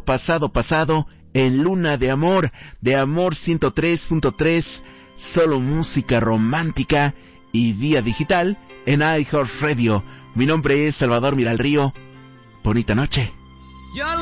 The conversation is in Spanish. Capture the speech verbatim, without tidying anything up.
pasado, pasado, en Luna de Amor, de Amor ciento tres punto tres, solo música romántica y vía digital en iHeartRadio. Mi nombre es Salvador Miralrío. Bonita noche.